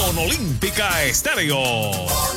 con Olímpica Estéreo.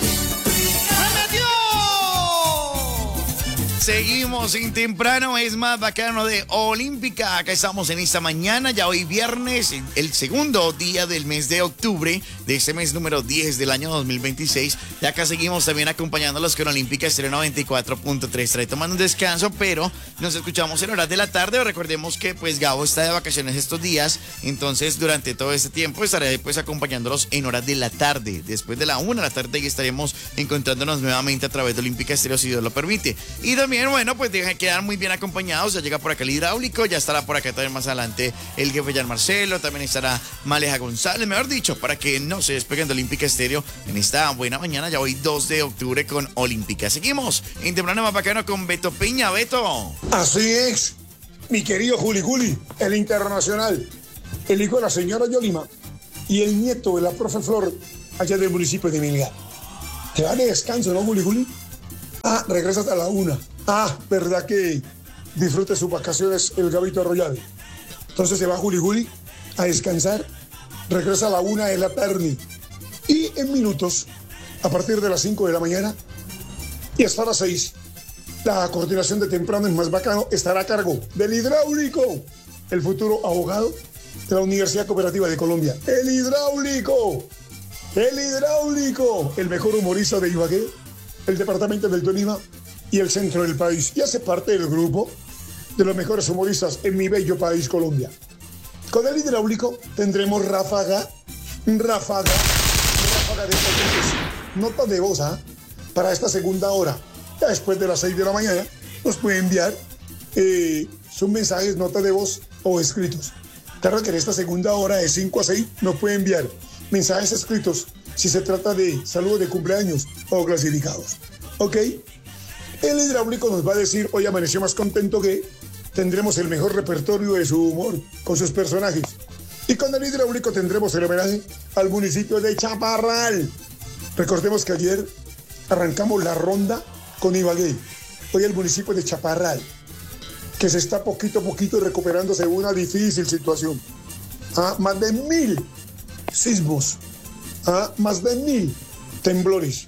Seguimos en Temprano es más bacano de Olímpica. Acá estamos en esta mañana, ya hoy viernes, el segundo día del mes de octubre, de este mes número 10 del año 2026. Y acá seguimos también acompañándolos con Olímpica Estéreo 94.3. Trae tomando un descanso, pero nos escuchamos en horas de la tarde. Recordemos que pues Gabo está de vacaciones estos días, entonces durante todo este tiempo estaré pues acompañándolos en horas de la tarde. Después de la 1 de la tarde y estaremos encontrándonos nuevamente a través de Olímpica Estéreo, si Dios lo permite. Y también, bueno, pues dejan quedar muy bien acompañados. Ya llega por acá el hidráulico, ya estará por acá también más adelante el jefe Jan Marcelo, también estará Maleja González, mejor dicho, para que no se despeguen de Olímpica Estéreo en esta buena mañana, ya hoy 2 de octubre con Olímpica. Seguimos en Temprano más bacano con Beto Piña. Beto. Así es, mi querido Juli, el internacional, el hijo de la señora Yolima y el nieto de la profe Flor, allá del municipio de Melgar. Te va de descanso, ¿no, Juli? Ah, regresas a la 1. Ah, verdad que disfrute sus vacaciones el Gabito Arroyave. Entonces se va Juli a descansar, regresa a la 1 de la tarde y en minutos, a partir de las 5 de la mañana y hasta las 6, la coordinación de Temprano es más bacano estará a cargo del hidráulico, el futuro abogado de la Universidad Cooperativa de Colombia. El hidráulico, el mejor humorista de Ibagué, el departamento del Tolima y el centro del país, y hace parte del grupo de los mejores humoristas en mi bello país, Colombia. Con el hidráulico tendremos ráfaga de potentes notas de voz para esta segunda hora. Ya después de las 6 de la mañana nos puede enviar sus mensajes, notas de voz o escritos. Claro que en esta segunda hora de 5 a 6 nos puede enviar mensajes escritos si se trata de saludos de cumpleaños o clasificados. ¿Ok? El hidráulico nos va a decir, hoy amaneció más contento que tendremos el mejor repertorio de su humor con sus personajes. Y con el hidráulico tendremos el homenaje al municipio de Chaparral. Recordemos que ayer arrancamos la ronda con Ibagué. Hoy el municipio de Chaparral, que se está poquito a poquito recuperándose de una difícil situación. Más de 1000 sismos. Más de 1000 temblores.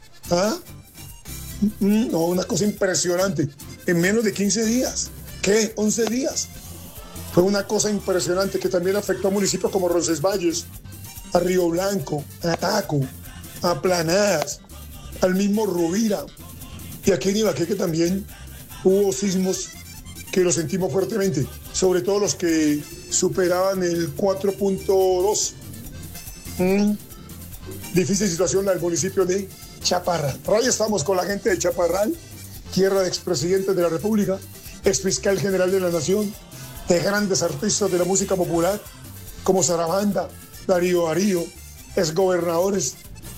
No, una cosa impresionante. En menos de 15 días. ¿Qué? 11 días. Fue una cosa impresionante que también afectó a municipios como Roncesvalles, a Río Blanco, a Taco, a Planadas, al mismo Rovira. Y aquí en Ibagué que también hubo sismos que lo sentimos fuertemente, sobre todo los que superaban el 4.2. Difícil situación la del municipio de Chaparral. Por ahí estamos con la gente de Chaparral, tierra de expresidentes de la República, exfiscal general de la Nación, de grandes artistas de la música popular, como Sarabanda, Darío Arío, exgobernadores,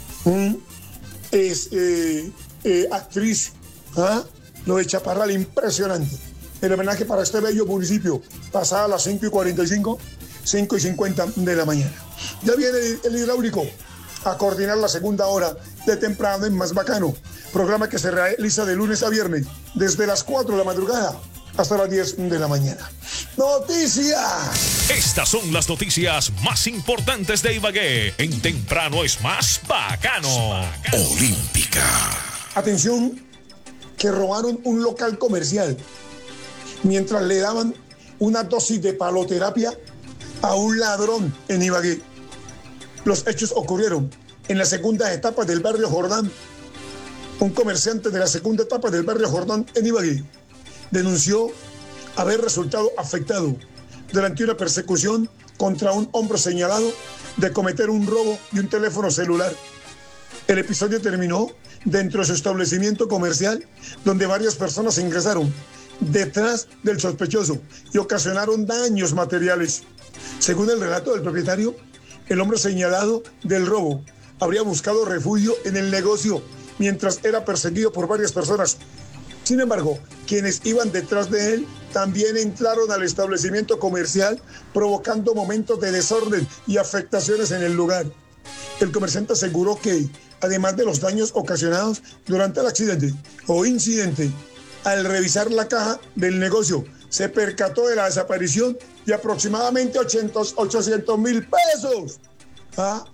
actriz, lo de Chaparral, impresionante. El homenaje para este bello municipio, pasada las 5:45, 5:50 de la mañana. Ya viene el hidráulico a coordinar la segunda hora de Temprano en Más Bacano, programa que se realiza de lunes a viernes, desde las 4 de la madrugada hasta las 10 de la mañana. ¡Noticias! Estas son las noticias más importantes de Ibagué. En Temprano es Más Bacano. Olímpica. Atención, que robaron un local comercial mientras le daban una dosis de paloterapia a un ladrón en Ibagué. Los hechos ocurrieron en la segunda etapa del barrio Jordán. Un comerciante de la segunda etapa del barrio Jordán en Ibagué denunció haber resultado afectado durante una persecución contra un hombre señalado de cometer un robo de un teléfono celular. El episodio terminó dentro de su establecimiento comercial, donde varias personas ingresaron detrás del sospechoso y ocasionaron daños materiales. Según el relato del propietario, el hombre señalado del robo habría buscado refugio en el negocio mientras era perseguido por varias personas. Sin embargo, quienes iban detrás de él también entraron al establecimiento comercial, provocando momentos de desorden y afectaciones en el lugar. El comerciante aseguró que, además de los daños ocasionados durante el accidente o incidente, al revisar la caja del negocio, se percató de la desaparición de aproximadamente 800,000 pesos.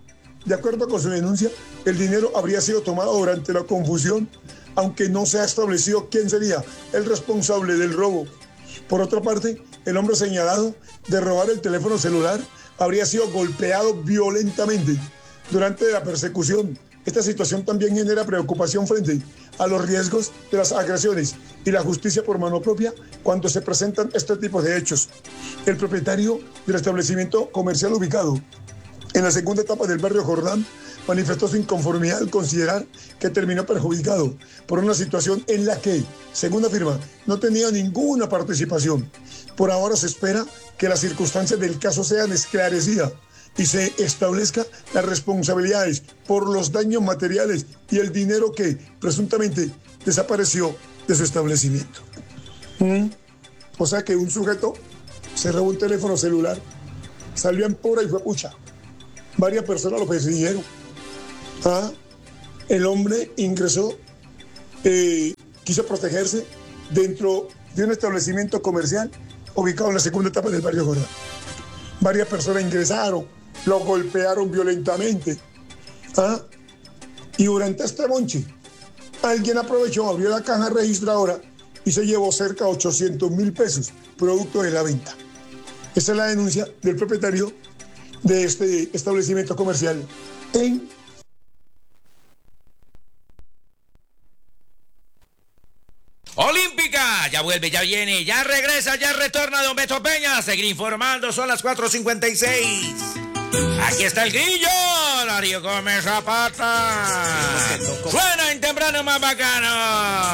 De acuerdo con su denuncia, el dinero habría sido tomado durante la confusión, aunque no se ha establecido quién sería el responsable del robo. Por otra parte, el hombre señalado de robar el teléfono celular habría sido golpeado violentamente durante la persecución. Esta situación también genera preocupación frente a los riesgos de las agresiones y la justicia por mano propia cuando se presentan este tipo de hechos. El propietario del establecimiento comercial ubicado en la segunda etapa del barrio Jordán manifestó su inconformidad al considerar que terminó perjudicado por una situación en la que, según afirma, no tenía ninguna participación. Por ahora se espera que las circunstancias del caso sean esclarecidas y se establezca las responsabilidades por los daños materiales y el dinero que presuntamente desapareció de su establecimiento. O sea que un sujeto se robó un teléfono celular, salió en pura y fue pucha. Varias personas lo persiguieron. El hombre ingresó, quiso protegerse dentro de un establecimiento comercial ubicado en la segunda etapa del barrio Jordán. Varias personas ingresaron, lo golpearon violentamente. Y durante este monche, alguien aprovechó, abrió la caja registradora y se llevó cerca de 800.000 pesos, producto de la venta. Esa es la denuncia del propietario de este establecimiento comercial en Olímpica, ya vuelve, ya viene, ya regresa, ya retorna don Beto Peña a seguir informando, son las 4:56. Aquí está el grillo, Darío Gómez Zapata. Suena en temprano más bacano.